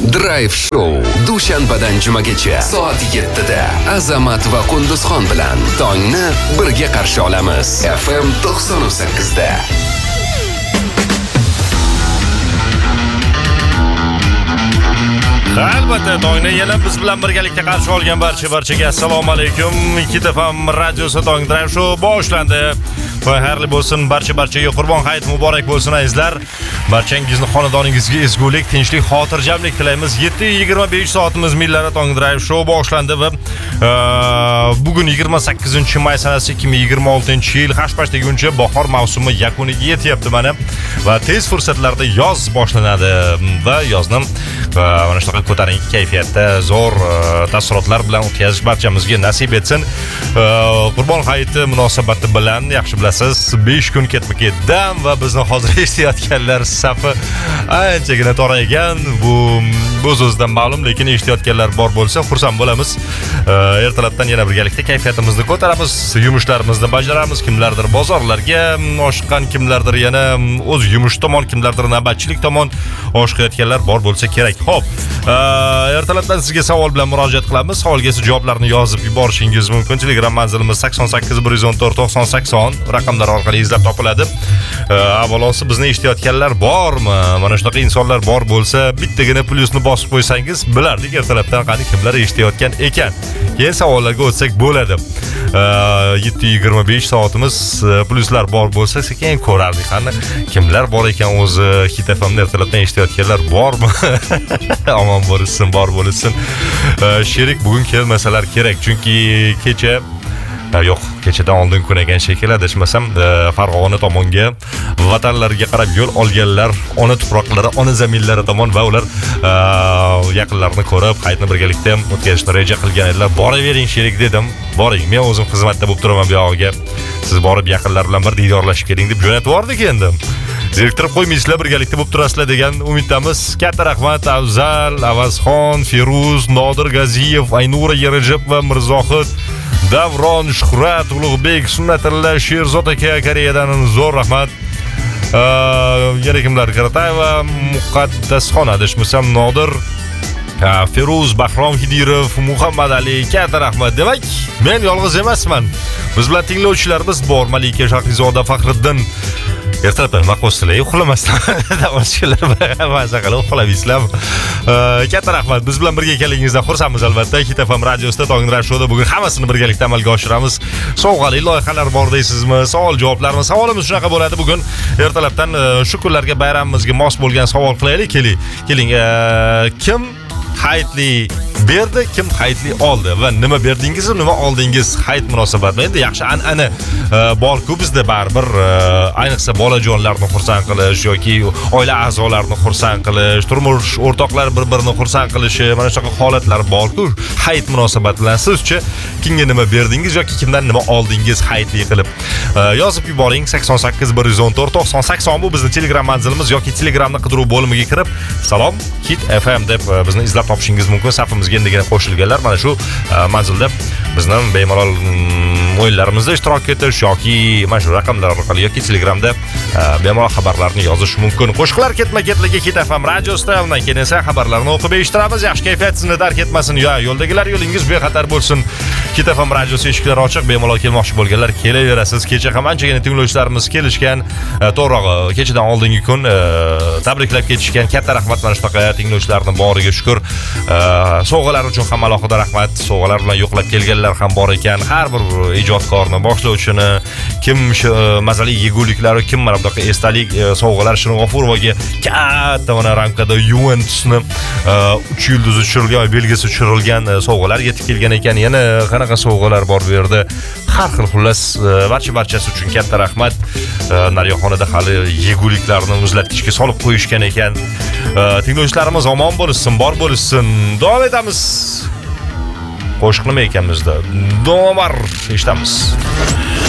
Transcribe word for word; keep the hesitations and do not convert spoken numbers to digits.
Drive Show dushanbadan jumagacha soat yettida Azamat va Qunduzxon bilan tongni birga qarshi olamiz. F M to'qson sakkiz da. Albatta, tongni yana biz bilan birgalikda qarshi olgan barcha barchaga assalomu alaykum. ikki T F M radiosi Tong Drive Show boshlandi. Va xayrli bo'lsin, barcha barchaga Qurbon hayit muborak bo'lsin azizlar. Barchangizni xonadoningizga ezgulik, tinchlik, xotirjamlik tilaymiz. yetti yigirma besh soatimiz Millari Tong Drive Show boshlandi va bugun yigirma sakkizinchi may sanasi ikki ming yigirma oltinchi yil hash-pash deguncha bahor mavsumi yakuniga yetyapti mana va tez fursatlarda yoz boshlanadi va yozni mana shunaqa ko'tarinki kayfiyatda zo'r taassurotlar bilan o'tkazish barchamizga nasib etsin. Qurbon hayiti munosabati bilan yaxshi bilasiz, besh kun ketma-ket dam va bizni hozir eshitayotganlar safi anchagina toraygan. Bu o'z-o'zidan ma'lum, lekin eshitayotganlar bor bo'lsa xursand bo'lamiz. Ertalabdan yana birgalikda kayfiyatimizni ko'taramiz, yumushlarimizni bajaramiz. Kimlardir bozorlarga oshiqqan, kimlardir yana o'z yumush tomon, kimlardir navbatchilik tomon oshiqayotganlar bor bo'lsa kerak. Xo'p, ertalabdan sizga savol bilan murojaat qilamiz. Savolga javoblarni yozib yuborishingiz mumkin. Telegram manzilimiz sakson sakkiz bir yuz o'n to'rt to'qson sakson raqamlar orqali izlab topiladi. Avvalosi bizni eshitayotganlar bormi? Mana shunaqa insonlar bor bo'lsa, bittagina plyusni bosib qo'ysangiz, bilardik ertalabdan qani kimlar eshitayotgan ekan. Keyin savollarga o'tsak bo'ladi. yetti yigirma besh soatimiz plyuslar bor bo'lsa, sekin ko'rardik. Qani kimlar bor ekan o'zi Hit F M'ni ertalabdan eshitayotganlar bormi? Omon bo'lsin, bor bo'lsin. Sherik bugun kelmasalar kerak, chunki kecha yo'q, kechadan oldin kun ekan shekilli adashmasam, Farg'ona tomonga vatanlariga qarab yo'l olganlar, ona tuproqlari, ona zaminlari tomon va ular yaqinlarini ko'rib, hayitni birgalikda o'tkazishni reja qilgan edilar. Boravering sherik dedim. Boring, men o'zim xizmatda bo'lib turaman bu yoqqa. Siz borib yaqinlar bilan bir diydorlashib keling deb jo'natib yubordik endi. Zeriktirib qo'ymaysizlar, birgalikda bo'lib turasizlar degan umiddamiz. Katta rahmat Afzal, Avazxon, Feruz, Nodir Gaziyev, Aynura Yerajib va Mirzohid, Davron, Shuhrat, Ulug'bek, Sunnatilla, Sherzod aka Koreyadan zo'r rahmat. Yana kimlar? Karatayeva, Muqaddasxon adashmasam, Nodir, Feruz, Bahrom Hidirov, Muhammad Ali, katta rahmat. Demak, men yolg'iz emasman. Biz bilan tinglovchilarimiz bor. Malika Shahrizoda, Faxriddin. Ertalabdan maqosizlar, uxlamasdan davomchilar maza qilib uxlaysizlar. Katta rahmat. Biz bilan birga ekanligingizdan xursandmiz albatta. Hit F M radiosida Tong Drive Showda bugun hammasini birgalikda amalga oshiramiz. Sovg'ali loyihalar bor deysizmi? Savol javoblarimiz. Savolimiz shunaqa bo'ladi bugun. Ertalabdan shu kunlarga bayramimizga mos bo'lgan savol qilaylik. Keling. Keling, kim hayitli berdi, kim hayitli oldi va nima berdingiz, nima oldingiz hayit munosabati bilan. Endi yaxshi an'ana bor-ku bizda baribir, ayniqsa bolajonlarni xursand qilish yoki oila a'zolarini xursand qilish, turmush o'rtoqlar bir-birini xursand qilishi, mana shunaqa holatlar bor-ku. Hayit munosabati bilan sizcha kimga nima berdingiz yoki kimdan nima oldingiz hayitli qilib? Yozib yuboring. sakson sakkiz bir yuz o'n to'rt to'qson sakson bu bizning Telegram manzilimiz yoki Telegramda qidiruv bo'limiga kirib salom Hit F M deb bizni izlab topishingiz mumkin. Safimizga endigina qo'shilganlar mana shu manzilda bizni bemalol o'yinlarimizda ishtirok etish yoki mana shu raqamlar orqali yoki Telegramda bemalol xabarlarni yozish mumkin. Qo'shiqlar ketma-ketligi Hit F M radiosida, undan keyin esa xabarlarni o'qib eshittiramiz. Yaxshi kayfiyat sizni dark etmasin. Yo, yo'ldagilar yo'lingiz bexatar bo'lsin. Hit F M radiosi eshiklari ochiq, bemalol kelmoqchi bo'lganlar kelaverasiz. Kecha ham anchagina tinglovchilarimiz kelishgan, to'g'rog'i kechadan oldingi kun tabriklab ketishgan. Katta rahmat mana shunaqa tinglovchilarning boriga shukr. Sovg'alar uchun ham alohida rahmat. Sovg'alar bilan yo'qlab kelganlar ham bor ekan. Har bir ijodkorni, boshlovchini, kim mazali yeguliklari, kim mana bunaqa esdalik sovg'alar Shirin G'ofurovaga katta mana ramkada Juventusni uch yulduz tushirilgan, belgisi tushirilgan sovg'alar yetib kelgan ekan. Yana qanaqa sovg'alar bor bu yerda? Har xil, xullas barcha barchasi uchun katta rahmat. Naryoxonada hali yeguliklarni muzlatgichga solib qo'yishgan ekan. Tinglovchilarimiz omon bo'lsin, bor bo'lsin. Davom etamiz. Qo'shiq nima ekanmizda? Domar eshitamiz.